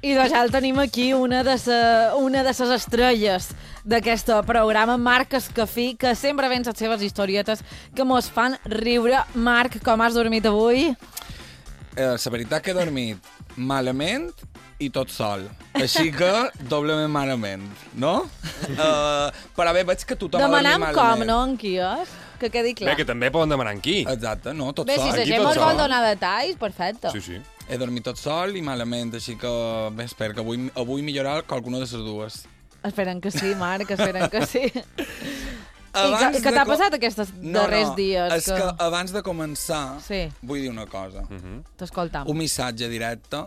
I doncs ja el tenim aquí, una de les estrelles d'aquest programa, Marc Escafí, que sempre ven les seves historietes que mos fan riure. Marc, com has dormit avui? La veritat que he dormit malament i tot sol. Així que doblement malament, no? Però bé, veig que tothom ha dormit malament. Demanem com, no, en qui és? Que quedi clar. Bé, que també poden demanar en qui. Exacte, no, tot Bé, sol. si la gent mos vol donar detalls, perfecte. Sí. He dormit tot sol i malament, així que bé, espero que avui millorar qualcuna de les dues. Esperen que sí, Marc, esperen que sí. Abans I què t'ha passat aquests darrers dies? És que abans de començar Sí. vull dir una cosa. T'escoltam. Un missatge directe.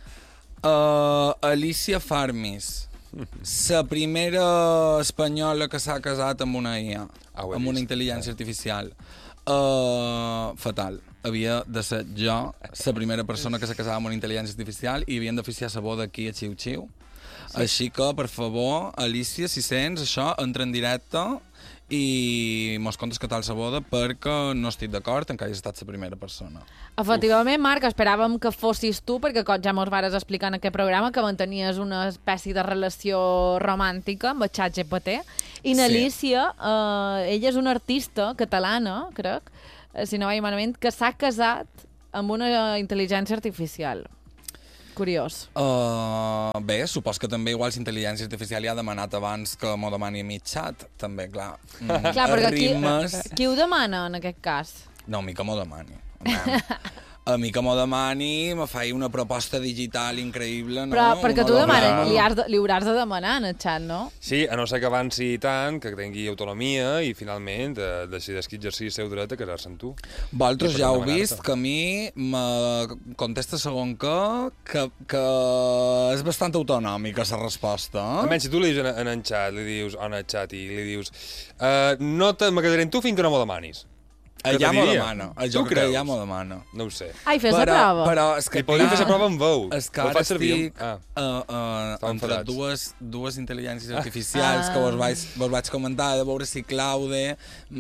Alicia Farmis, la primera espanyola que s'ha casat amb una IA, amb una intel·ligència artificial. Fatal. Havia de ser jo la primera persona que s'ha casat amb una intel·ligència artificial i havien d'oficiar la boda aquí a Xiu-Xiu. Sí. Així que, per favor, Alicia, si sents això, entra en directe i mos contes què tal la boda, perquè no estic d'acord en que hagis estat la primera persona. Efectivament, Marc, esperàvem que fossis tu, perquè ja mos vares explicar en aquest programa que mantenies una espècie de relació romàntica amb el ChatGPT. I n'Alicia, ella és una artista catalana, crec, si no vaig malament, que s'ha casat amb una intel·ligència artificial. Curiós. Bé, supos que també igual la intel·ligència artificial ja ha demanat abans que m'ho demani a mi xat, també, clar. Clar, perquè qui ho demana en aquest cas? No, a mi que m'ho demani. A mi que m'ho demani, me faig una proposta digital increïble, no? Però perquè tu demanes, li hauràs de demanar en el xat, no? Sí, a no ser que avanci tant, que tingui autonomia i finalment decideix que exercir el seu dret a casar-se amb tu. Vosaltres ja heu vist que a mi me contesta segon que és bastant autonòmica la resposta. Almenys si tu li dius en el xat, li dius, en el xat i li dius no me casaré amb tu fins que no m'ho demanis. Ja m'ho demana. Jo crec que ja m'ho demana. No ho sé. Ai, fes la prova. Però és que... I podem fer la prova amb veu. És que ara estic entre dues intel·ligències artificials que vos vaig comentar, de veure si Claude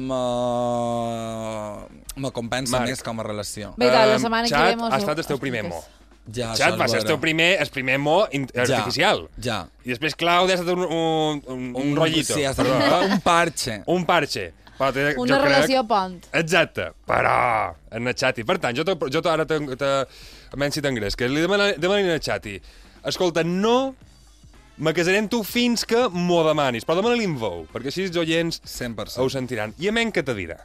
me compensa més com a relació. Bé, la setmana que ve Xat ha estat el teu primer mo. Ja, Xat va ser el primer mo artificial. Ja. I després Claude ha estat un rotllito. Sí, ha estat un parche. Un parche. Una relació pont. Exacte, però en el xati. Per tant, jo ara almenys si t'engres, que li demanin al xati, escolta, no me casaré amb tu fins que m'ho demanis, però demana-li en veu, perquè així els oients 100%. ho sentiran. I a men què te dirà?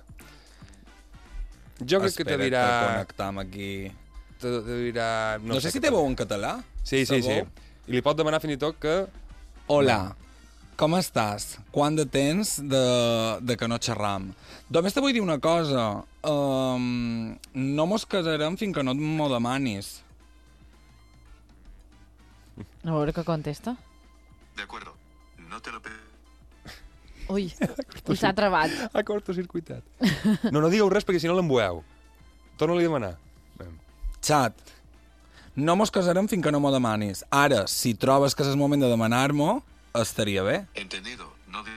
Jo crec que te dirà... Espera't per connectar amb aquí... Te dirà... No sé si té veu en català. Sí. I li pot demanar fins i tot que... Hola. Com estàs? Quant de temps de que no xerram? Només te vull dir una cosa. No mos casarem fins que no m'ho demanis. A veure què contesta. De acuerdo. No te lo Ui, s'ha trebat. Ha cortocircuitat. No digueu res perquè si no l'embueu. Torna-li a demanar. Xat, no mos casarem fins que no m'ho demanis. Ara, si trobes que és el moment de demanar-m'ho, estaria bé. Entendido. No de...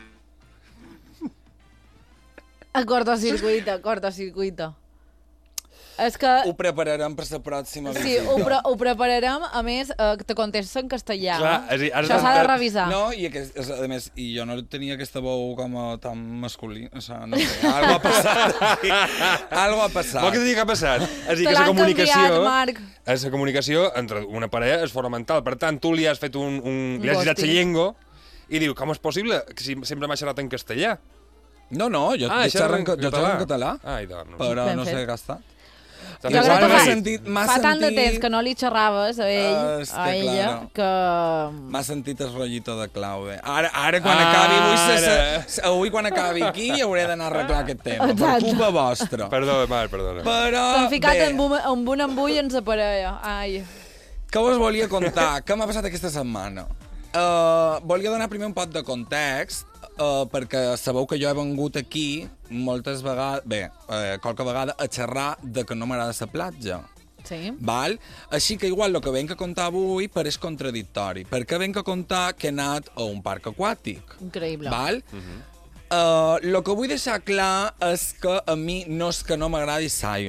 A cortocircuito. És que... Ho prepararem per la pròxima visita. Sí, ho prepararem, a més, que te contestes en castellà. Clar, això s'ha de revisar. No, i a més, jo no tenia aquesta veu com tan masculina, o sigui, no sé, algo ha passat. Algo ha passat. Vol que t'hi ha passat? És dir, Te que l'han canviat, Marc. La comunicació entre una parella és fonamental. Per tant, tu li has fet li has girat la llengua i diu, com és possible que sempre m'ha xerrat en castellà? No, jo xerro en català, Ai, doncs. però no sé què ha estat. Jo crec que fa tant de temps que no li xerraves a ell, a ella, que... M'ha sentit el rotllito de Claude. Ara quan acabi, avui quan acabi aquí, hauré d'anar a arreglar aquest tema. Per culpa vostra. Perdona, Marc, perdona. Però, t'han ficat amb un embull en sa parella. Ai. Què us volia contar? Què m'ha passat aquesta setmana? Volia donar primer un pot de context, perquè sabeu que jo he vengut aquí moltes vegades, qualque vegada, a xerrar de que no m'agrada la platja. Sí. Val? Així que igual el que venc a contar avui pareix contradictori, perquè venc a contar que he anat a un parc aquàtic. Increïble. Val? El que vull deixar clar és que a mi no és que no m'agradi l'aigua.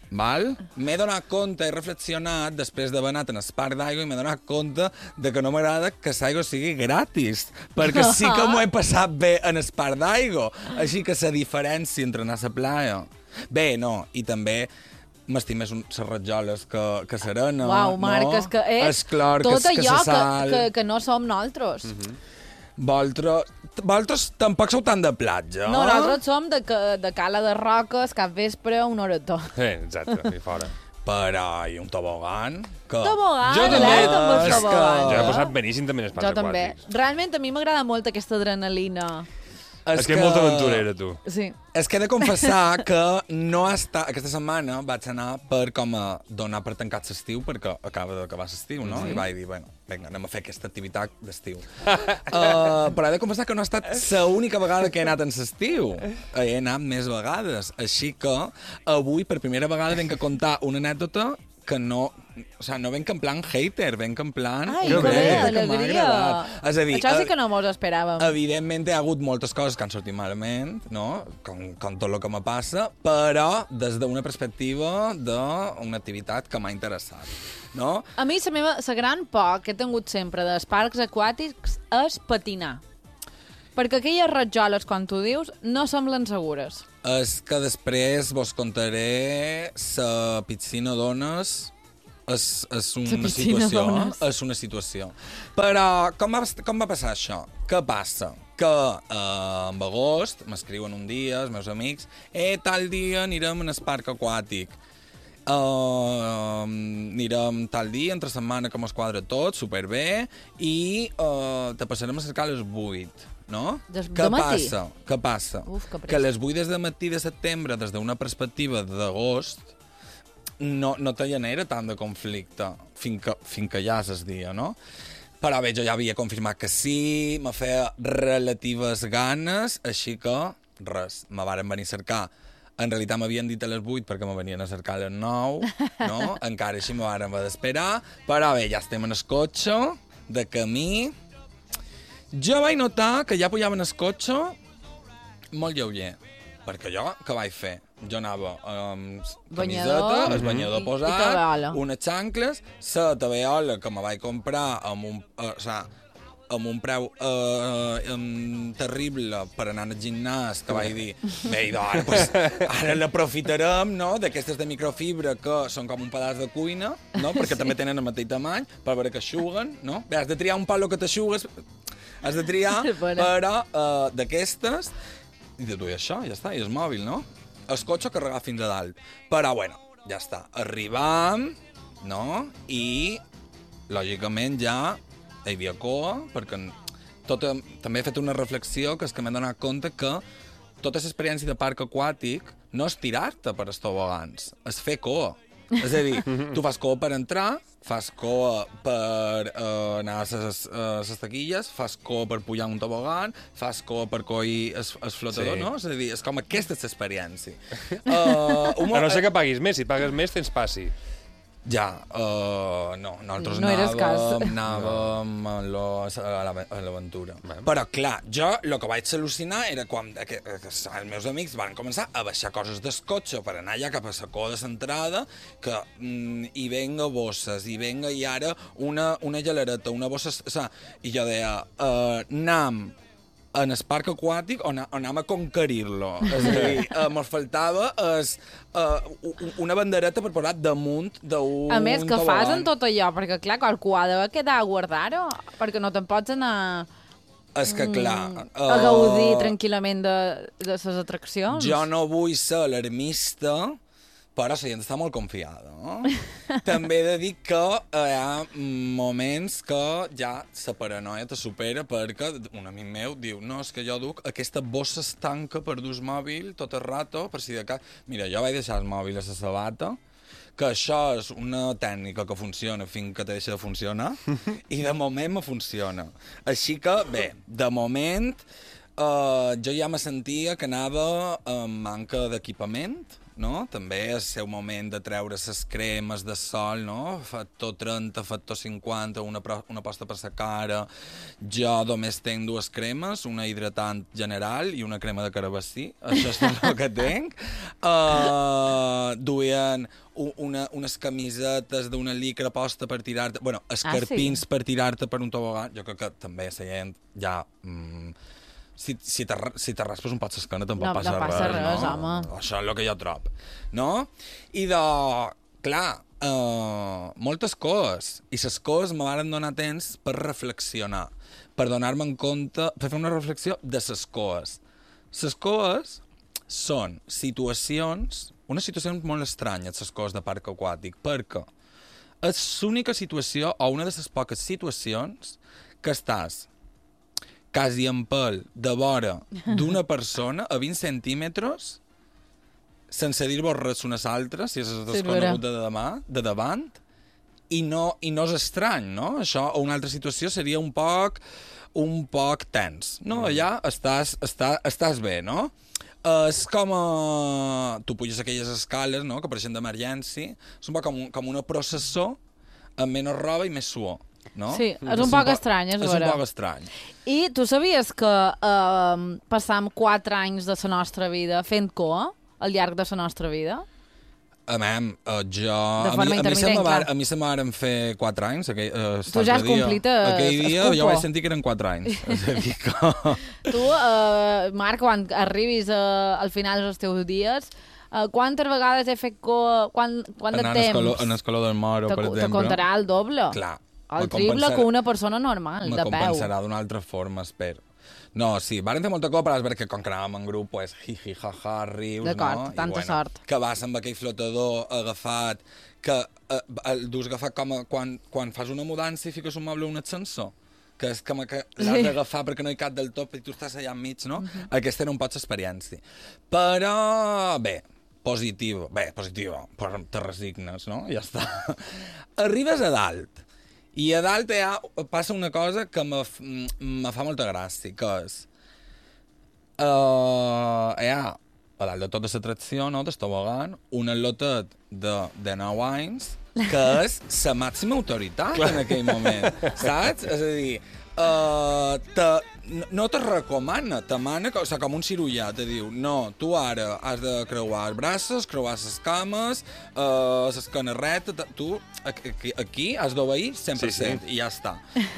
val? M'he donat compte, he reflexionat després d'haver anat en el parc d'aigua i m'he donat compte de que no m'agrada que l'aigua sigui gratis, perquè sí que m'ho he passat bé en el parc d'aigua, així que la diferència entre anar a la playa... Bé, no, i també m'estim més les rajoles que serena. Uau, Marc, no? és que és clor, tot que allò se sal. que no som nosaltres. Vosaltres tampoc sou tan de platja, No, nosaltres som de Cala de Roques, cap vespre, una horetó. Exacte, aquí fora. Però, i un tobogan? Que... Tobogan, Jo també. alerta amb els És que- tobogans. Jo he passat beníssim també en espais Jo també. aquàtics. Realment, a mi m'agrada molt aquesta adrenalina. És que molta aventurera, tu. Sí. És que he de confessar que no està... Aquesta setmana vaig anar per com a donar per tancat l'estiu, perquè acaba d'acabar l'estiu, no? I vaig dir, bueno, vinga, anem a fer aquesta activitat d'estiu. Però he de confessar que no ha estat l'única vegada que he anat en l'estiu. He anat més vegades. Així que avui, per primera vegada, venc a contar una anècdota que no... O sigui, no venc en plan hater, venc en plan... Ai, que que bé, bé, que m'ha alegria. agradat. És a dir, Això sí que no mos esperàvem. evidentment hi ha hagut moltes coses que han sortit malament, no? Com tot el que me passa, però des d'una perspectiva d'una activitat que m'ha interessat, no? A mi la gran por que he tingut sempre dels parcs aquàtics és patinar. Perquè aquelles rajoles, quan tu dius, no semblen segures. És que després vos contaré la piscina d'ones és una piscina situació. d'ones. És una situació. Però com va passar això? Què passa? Que en agost m'escriuen un dia els meus amics tal dia anirem en el parc aquàtic. Anirem tal dia, entre setmana que mos quadra tot, superbé, i te passarem a cercar a les 8. No? De matí? Què passa? Uf, que pressa. Que les 8 des de matí de setembre, des d'una perspectiva d'agost, no te genera tant de conflicte fins que ja és el dia, no? Però bé, jo ja havia confirmat que sí, me feia relatives ganes, així que res, me varen venir a cercar. En realitat m'havien dit a les 8 perquè me venien a cercar a les 9, no? Encara així me varen haver d'esperar, però bé, ja estem en el cotxe, de camí. Jo vaig notar que ja pujava en el cotxe molt lleuger, perquè jo què vaig fer? Jo anava amb camiseta, el banyador I posat, taveola. unes xancles, la taveola que me vaig comprar amb un preu terrible per anar al gimnàs, que vaig dir, bé, ara, pues, ara l'aprofitarem, no?, d'aquestes de microfibra que són com un pedaç de cuina, no?, perquè també tenen el mateix tamany, per veure que eixuguen, no? Bé, has de triar un palo que t'eixugues, has de triar, però d'aquestes, i de tu i això, ja està, i el mòbil, no? El cotxe carregat fins a dalt. Però, bueno, ja està. Arribam, no? I, lògicament, ja hi havia coa, perquè també he fet una reflexió que és que m'he donat compte que tota l'experiència de parc aquàtic no és tirar-te per els tobogans, és fer coa. És a dir, tu fas coa per entrar, fas coa per anar a les taquilles, fas coa per pujar un tobogan, fas coa per coir el flotador, Sí. no? És a dir, és com aquesta és l'experiència. A no ser que paguis més. Si pagues més, tens passi. Ja, no, nosaltres No eres cas. anàvem a l'aventura. Però, clar, jo el que vaig al·lucinar era quan que els meus amics van començar a baixar coses del cotxe per anar ja cap a la coa de l'entrada, que hi venga bosses, hi venga i ara una gelareta, una bossa... I jo deia, anam en el parc aquàtic o anàvem a conquerir-lo. És a dir, mos faltava una bandereta per posar damunt d'un A més, que tobogan. fas en tot allò? Perquè, clar, qualcú ha de quedar a guardar-ho, perquè no te'n pots anar És que, clar... a gaudir tranquil·lament de les atraccions. Jo no vull ser alarmista, però la gent està molt confiada. No? També he de dir que hi ha moments que ja la paranoia te supera perquè un amic meu diu no, és que jo duc aquesta bossa estanca per dur el mòbil tot el rato, per si de cas... Mira, jo vaig deixar el mòbil a la sabata, que això és una tècnica que funciona fins que te deixa de funcionar, i de moment me funciona. Així que, bé, de moment jo ja me sentia que anava amb manca d'equipament, no? També és el seu moment de treure les cremes de sol, no? Factor 30, factor 50, una posta per la cara. Jo només tinc 2 cremes, una hidratant general i una crema de carabassí. Això és tot el que tinc. Duien unes camisetes d'una licra posta per tirar-te... Bueno, escarpins per tirar-te per un tobogan. Jo crec que també la gent ja... Si te raspes un poc l'esquena tampoc passa res. No passa res, home. Això és el que jo trob. No? I clar, moltes coses. I les coses me van donar temps per reflexionar, per donar-me en compte, per fer una reflexió de les coses. Les coses són situacions, unes situacions molt estranyes, les coses de parc aquàtic, perquè és l'única situació, o una de les poques situacions, que estàs quasi en pèl de vora d'una persona a 20 centímetres sense dir-vos res unes altres, si és desconegut de davant, i no és estrany, no? Això, o una altra situació seria un poc tens, no? Allà estàs bé, no? És com... Tu puges aquelles escales, no?, que apareixen d'emergència, és un poc com una processó amb menys roba i més suor. No? Sí, és un poc estrany, és un poc estrany. I tu sabies que passam 4 anys de la nostra vida fent coa al llarg de la nostra vida? Jo... De forma intermitent, clar. A mi se m'han fet 4 anys. Tu ja has complit aquell dia jo vaig sentir que eren 4 anys. És a dir que... Tu, Marc, quan arribis al final dels teus dies, quantes vegades he fet coa, quant de temps? En Escoló del Moro, per exemple. Te comptarà el doble. Clar. El triple que una persona normal, de peu. Me compensarà d'una altra forma, espero. No, sí, varen fer molta copa, perquè com que anàvem en grup, pues, jaja, rius, no? D'acord, tanta sort. Que vas amb aquell flotador agafat, que el dus agafat com quan fas una mudança i fiques un moble a un ascensor, que és com que l'has d'agafar perquè no hi cap del tot i tu estàs allà enmig, no? Aquesta era un poc l'experiència. Però, bé, positiva, però te resignes, no? Ja està. Arribes a dalt, i a dalt passa una cosa que me fa molta gràcia, que és... a dalt de tota l'atracció, no, del tobogan, un atletet de 9 anys, que és la màxima autoritat en aquell moment, saps? És a dir, no te recomana, te mana com un cirurgià, te diu, no, tu ara has de creuar els braços, creuar les cames, les canarretes, tu aquí has d'obeir 100%, sí. I ja està.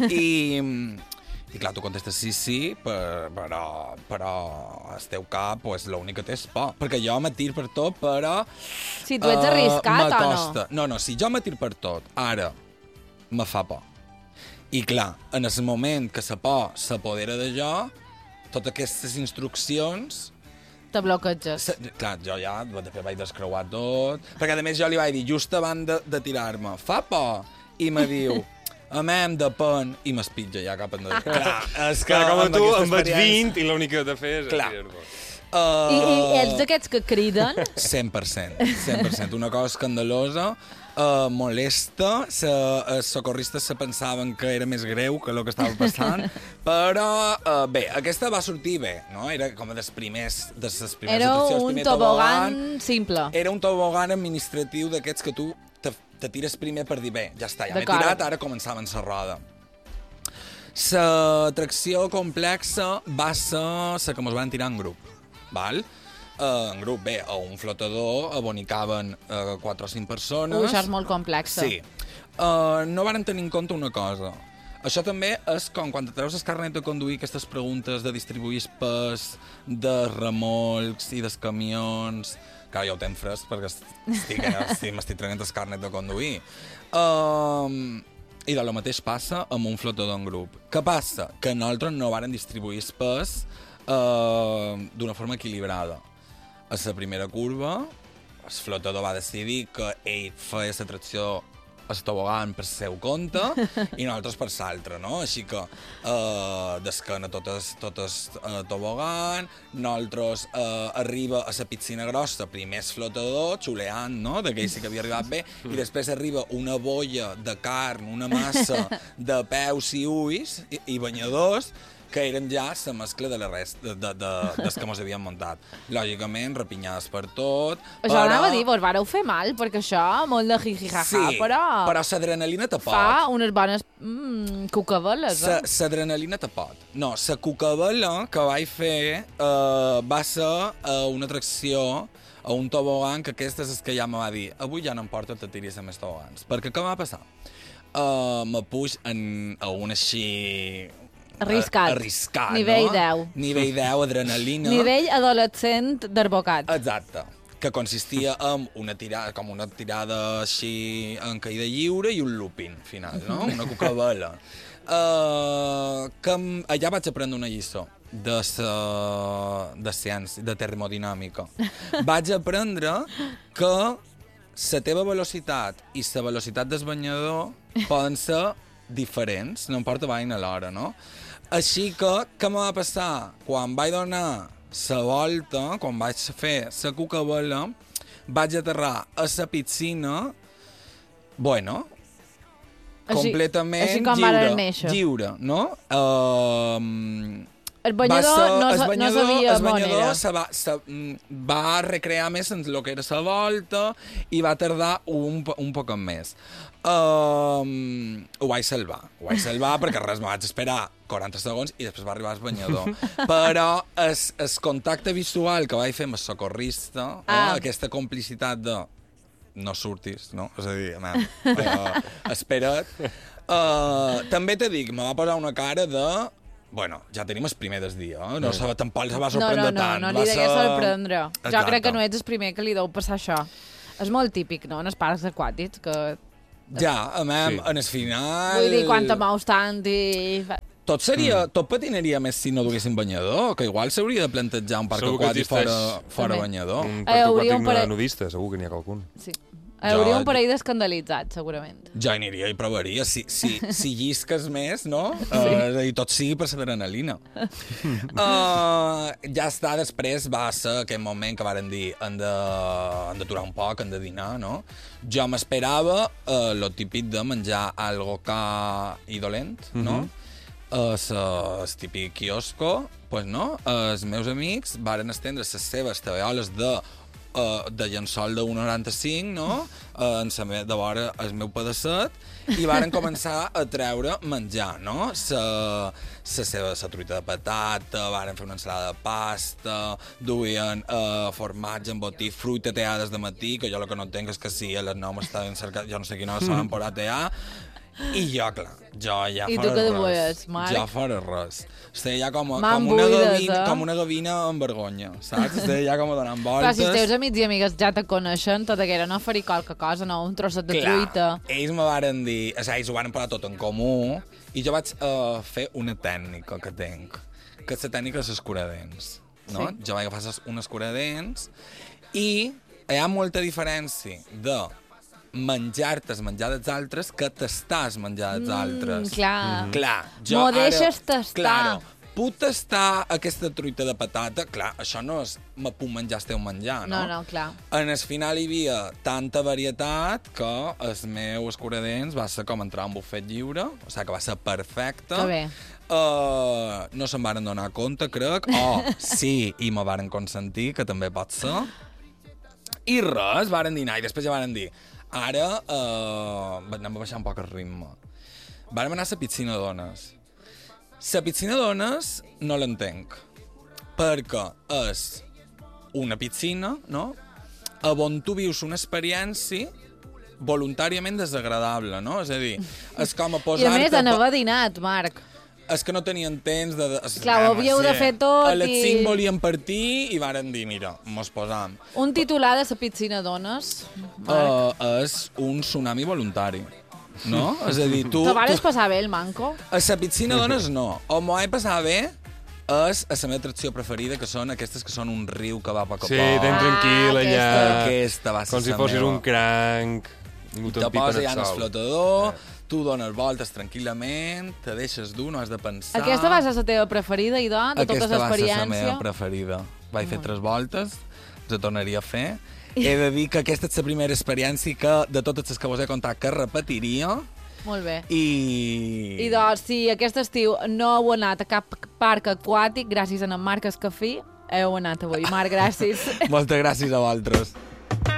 I clar, tu contestes sí, però el teu cap, pues, l'únic que té és por. Perquè jo me tir per tot, però... Si tu ets arriscat o no? No, si jo me tir per tot, ara me fa por. I clar, en el moment que la por s'apodera de jo, totes aquestes instruccions... Te bloqueges. Clar, jo ja vaig descreuar tot, perquè a més jo li vaig dir, just abans de tirar-me, fa por? I me diu, depèn, i m'espitja ja cap endavant. Clar, és que com tu em vaig 20 i l'únic que he de fer és... Clar. I ets d'aquests que criden? 100%. Una cosa escandalosa, molesta, els socorristes se pensaven que era més greu que el que estava passant, però bé, aquesta va sortir bé, no? Era com de les primers Era un tobogan simple. Era un tobogan administratiu d'aquests que tu te tires primer per dir, bé, ja està, ja m'he tirat, ara començaven la roda. L'atracció complexa va ser la que ens van tirar en grup, val? En grup, bé, a un flotador on hi caben 4 o 5 persones. Això és molt complex. Sí. No varen tenir en compte una cosa. Això també és com quan te treus el carnet de conduir, aquestes preguntes de distribuir pes, de remolcs i dels camions... Clar, ja ho tenc fresc perquè m'estic traient el carnet de conduir. I de lo mateix passa amb un flotador en grup. Què passa? Que nosaltres no varen distribuir el pes d'una forma equilibrada. A la primera curva, el flotador va decidir que ell feia la tracció el tobogan per seu compte i nosaltres per l'altre, no? Així que d'esquena totes tobogan, nosaltres arriba a la piscina grossa, primer el flotador, xuleant, no? D'aquell sí que havia arribat bé, i després arriba una bolla de carn, una massa de peus i ulls i banyadors, que eren ja la mescla de la resta des que mos havien muntat. Lògicament, repinyades per tot. Això anava a dir, vos vareu fer mal, perquè això, molt de jiji-jaja, Sí, però l'adrenalina te pot. fa unes bones cucaveles, L'adrenalina te pot. No, la cucavela que vaig fer va ser una atracció a un tobogan, que aquestes és que ja me va dir avui ja no em porta te tiris a més tobogans. Perquè què va passar? Me puix a un així... Arriscat, Nivell no? 10. Nivell 10, adrenalina. Nivell adolescent d'arbocat. Exacte. Que consistia en una tirada així en caïda lliure i un looping final, no? Una cucavela. Allà vaig aprendre una lliçó de ciència, de termodinàmica. Vaig aprendre que la teva velocitat i la velocitat del banyador poden ser diferents, no em porta vaina alhora, no? Així que, què em va passar? Quan vaig donar la volta, quan vaig fer la cucavela, vaig aterrar a la piscina, bueno, completament així com varen néixer. lliure, no? El banyador no sabia on era. Va recrear més en el que era la volta i va tardar un poc més. Ho vaig salvar perquè res, me vaig esperar 40 segons i després va arribar el banyador. Però el contacte visual que vaig fer amb el socorrista, aquesta complicitat de no surtis, no? És a dir, espera't. També t'he dit, me va posar una cara de... Bueno, ja tenim el primer del dia, no tampoc se va sorprendre tant. No li degué sorprendre. Jo crec que no ets el primer que li deu passar això. És molt típic, no?, en els parcs aquàtics, que... Ja, en el final... Vull dir, quan te mous tant i... Tot patinaria més si no duguessin banyador, que igual s'hauria de plantejar un parc aquàtic fora banyador. Un parc aquàtic nudista, segur que n'hi ha qualcun. Sí. Hauria un parell d'escandalitzats, segurament. Jo aniria i provaria. Si llisques més, no? És a dir, tot sigui per l'adrenalina. Ja està, després va ser aquell moment que varen dir hem d'aturar un poc, hem de dinar, no? Jo m'esperava lo típic de menjar algo ca i dolent, no? El típic quiosco, pues no? Els meus amics varen estendre les seves tabeoles de llençol de 1,95, no? De vora el meu pedacet, i varen començar a treure menjar, no? La truita de patata, varen fer una ensalada de pasta, duien formatge, embotit, fruita teada des de matí, que jo el que no entenc és que si a les 9 m'estaven cercant, jo no sé quina hora se van posar a tear, i jo, clar, jo ja I tu què deies, Marc? Jo faré res. Estic ja com una gavina amb vergonya, saps? Estic ja com donant voltes. Però si els teus amics i amigues ja te coneixen, tot aquella no faria qualque cosa, no? Un trosset de truita. Ells me varen dir... O sigui, ells ho varen posar tot en comú, i jo vaig fer una tècnica que tinc, que és la tècnica dels escuradents, no? Sí. Jo vaig agafar un escuradents, i hi ha molta diferència de menjar-te el menjar dels altres que tastar el menjar dels altres. Clar. M'ho deixes tastar. Claro, puc tastar aquesta truita de patata? Clar, això no és me puc menjar el teu menjar, no? No, clar. En el final hi havia tanta varietat que el meu escuradents va ser com entrar a un bufet lliure, o sigui que va ser perfecte. Que bé. No se'n varen donar compte, crec. Sí, i me varen consentir, que també pot ser. I res, varen dinar, i després ja varen dir ara anem a baixar un poc el ritme. Vàrem anar a la piscina d'ones. La piscina d'ones no l'entenc, perquè és una piscina, no?, on tu vius una experiència voluntàriament desagradable, no? És a dir, és com a posar-te... I a més, anava dinat, Marc. És que no tenien temps de... Clar, ho havíeu de fer tot a les 5 volien partir i varen dir, mira, mos posam. Un titular de la piscina d'ones, Marc. És un tsunami voluntari, no? És a dir, tu... Te vares passar bé, el manco? A la piscina d'ones no. O m'ho he passat bé és a la meva atracció preferida, que són aquestes que són un riu que va a poc a poc. Sí, ten tranquil allà. Aquesta va ser com si fossis un cranc. Te poses allà en el flotador, tu dones voltes tranquil·lament, te deixes dur, no has de pensar... Aquesta va ser la teva preferida, Idò, de totes les experiències? Aquesta va ser la meva preferida. Vaig fer 3 voltes, us tornaria a fer. He de dir que aquesta és la primera experiència que, de totes les que vos he contat, que repetiria, Molt bé. I doncs, si aquest estiu no heu anat a cap parc aquàtic, gràcies a en Marc Escafí, heu anat avui. Marc, gràcies. moltes gràcies a vosaltres.